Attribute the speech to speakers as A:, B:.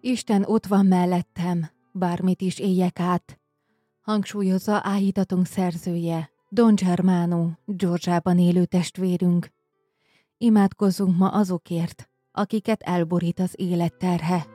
A: Isten ott van mellettem, bármit is éljek át, hangsúlyozza áhítatunk szerzője, Don Germano, Georgiában élő testvérünk. Imádkozzunk ma azokért, akiket elborít az élet terhe.